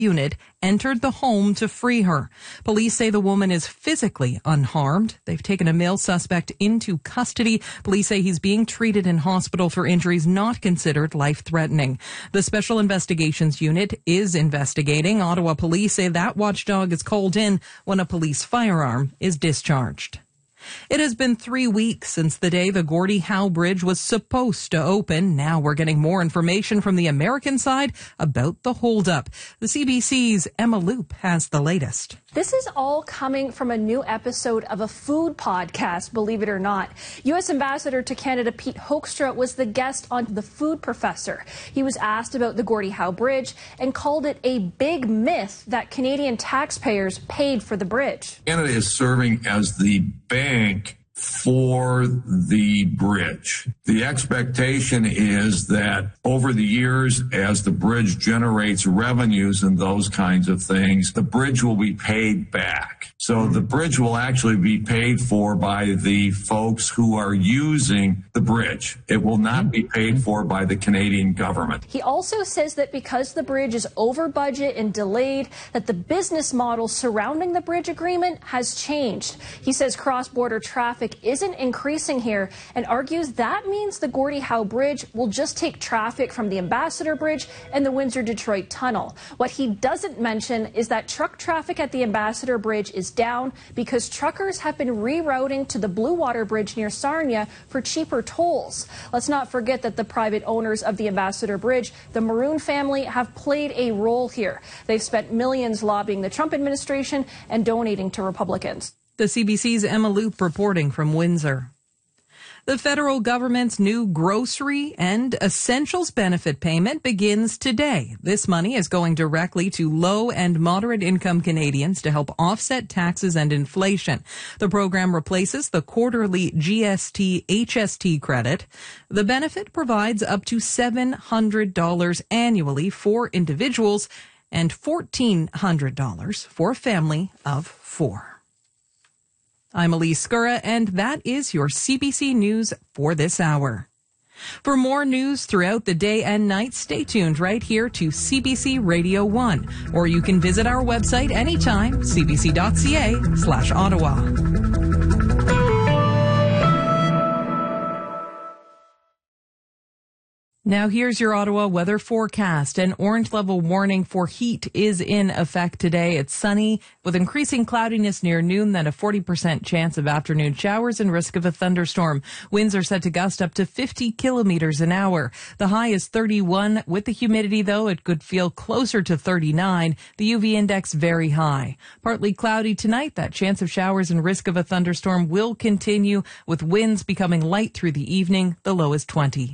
unit entered the home to free her. Police say the woman is physically unharmed. They've taken a male suspect into custody. Police say he's being treated in hospital for injuries not considered life-threatening. The Special Investigations Unit is investigating. Ottawa police say that watchdog is called in when a police firearm is discharged. It has been 3 weeks since the day the Gordie Howe Bridge was supposed to open. Now we're getting more information from the American side about the holdup. The CBC's Emma Loop has the latest. This is all coming from a new episode of a food podcast, believe it or not. U.S. Ambassador to Canada Pete Hoekstra was the guest on The Food Professor. He was asked about the Gordie Howe Bridge and called it a big myth that Canadian taxpayers paid for the bridge. Canada is serving as the bank for the bridge. The expectation is that over the years, as the bridge generates revenues and those kinds of things, the bridge will be paid back. So the bridge will actually be paid for by the folks who are using the bridge. It will not be paid for by the Canadian government. He also says that because the bridge is over budget and delayed, that the business model surrounding the bridge agreement has changed. He says cross-border traffic isn't increasing here and argues that means the Gordie Howe Bridge will just take traffic from the Ambassador Bridge and the Windsor-Detroit Tunnel. What he doesn't mention is that truck traffic at the Ambassador Bridge is down because truckers have been rerouting to the Blue Water Bridge near Sarnia for cheaper tolls. Let's not forget that the private owners of the Ambassador Bridge, the Maroon family, have played a role here. They've spent millions lobbying the Trump administration and donating to Republicans. The CBC's Emma Loop reporting from Windsor. The federal government's new grocery and essentials benefit payment begins today. This money is going directly to low and moderate income Canadians to help offset taxes and inflation. The program replaces the quarterly GST HST credit. The benefit provides up to $700 annually for individuals and $1,400 for a family of 4. I'm Elise Skura, and that is your CBC News for this hour. For more news throughout the day and night, stay tuned right here to CBC Radio 1, or you can visit our website anytime, cbc.ca/Ottawa. Now here's your Ottawa weather forecast. An orange level warning for heat is in effect today. It's sunny with increasing cloudiness near noon, then a 40% chance of afternoon showers and risk of a thunderstorm. Winds are set to gust up to 50 kilometers an hour. The high is 31. With the humidity, though, it could feel closer to 39. The UV index very high. Partly cloudy tonight. That chance of showers and risk of a thunderstorm will continue, with winds becoming light through the evening. The low is 20.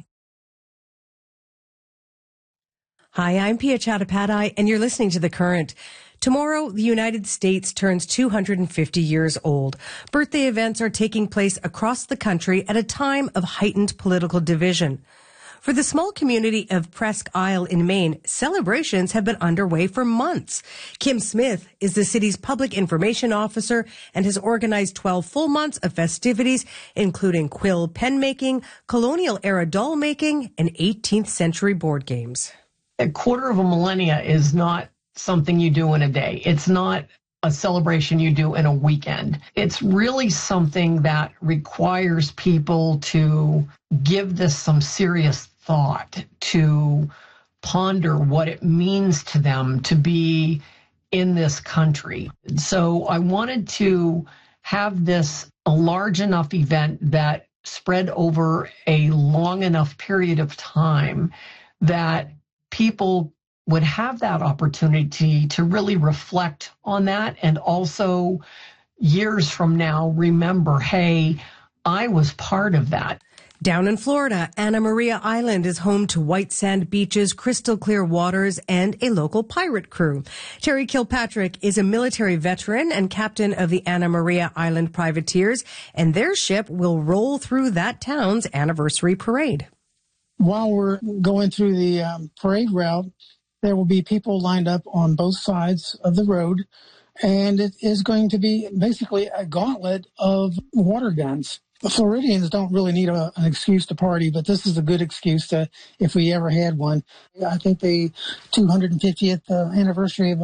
Hi, I'm Pia Chattopadhyay, and you're listening to The Current. Tomorrow, the United States turns 250 years old. Birthday events are taking place across the country at a time of heightened political division. For the small community of Presque Isle in Maine, celebrations have been underway for months. Kim Smith is the city's public information officer and has organized 12 full months of festivities, including quill pen making, colonial-era doll making, and 18th century board games. A quarter of a millennia is not something you do in a day. It's not a celebration you do in a weekend. It's really something that requires people to give this some serious thought, to ponder what it means to them to be in this country. So I wanted to have this a large enough event that spread over a long enough period of time that people would have that opportunity to really reflect on that, and also years from now remember, hey, I was part of that. Down in Florida, Anna Maria Island is home to white sand beaches, crystal clear waters, and a local pirate crew. Terry Kilpatrick is a military veteran and captain of the Anna Maria Island Privateers, and their ship will roll through that town's anniversary parade. While we're going through the parade route, there will be people lined up on both sides of the road, and it is going to be basically a gauntlet of water guns. The Floridians don't really need an excuse to party, but this is a good excuse to, if we ever had one. I think the 250th anniversary of